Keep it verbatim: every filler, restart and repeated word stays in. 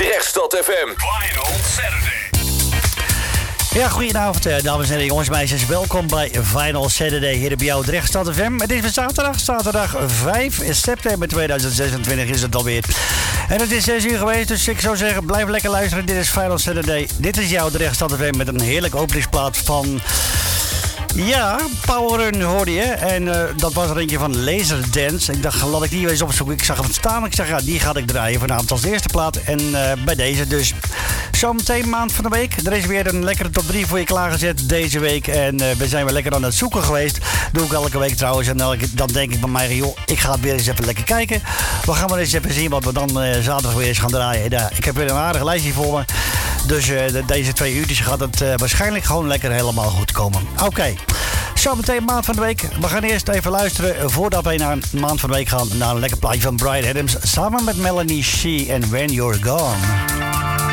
Drechtstad F M. Final Saturday. Ja, goedenavond dames en heren, jongens en meisjes. Welkom bij Final Saturday hier bij jou Drechtstad F M. Het is weer zaterdag, zaterdag vijf september tweeduizend zesentwintig is het alweer. En het is zes uur geweest, dus ik zou zeggen, blijf lekker luisteren. Dit is Final Saturday. Dit is jouw Drechtstad F M met een heerlijke openingsplaat van... Ja, Power Run hoorde je. En uh, dat was er eentje van Laserdance. Ik dacht, laat ik die eens opzoeken. Ik zag hem staan. Ik zeg, ja, die ga ik draaien vanavond als eerste plaat. En uh, bij deze dus. Zometeen maand van de week. Er is weer een lekkere top drie voor je klaargezet deze week. En uh, we zijn weer lekker aan het zoeken geweest. Doe ik elke week trouwens. En elke, dan denk ik bij mij, joh, ik ga het weer eens even lekker kijken. We gaan maar eens even zien wat we dan uh, zaterdag weer eens gaan draaien. Ja, ik heb weer een aardig lijstje voor me. Dus uh, de, deze twee uurtjes gaat het uh, waarschijnlijk gewoon lekker helemaal goed komen. Oké. Okay. Zometeen maand van de week. We gaan eerst even luisteren voordat wij naar een maand van de week gaan naar een lekker plaatje van Bryan Adams samen met Melanie She en When You're Gone.